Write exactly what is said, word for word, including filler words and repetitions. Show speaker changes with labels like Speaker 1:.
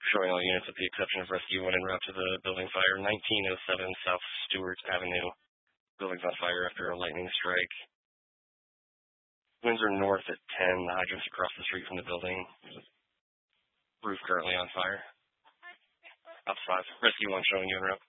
Speaker 1: Showing all units with the exception of Rescue one en route to the building fire. nineteen oh seven South Stewart Avenue. Building's on fire after a lightning strike. Winds are north at ten. The hydrant's across the street from the building. Roof currently on fire. Ops five. Rescue one showing you en route.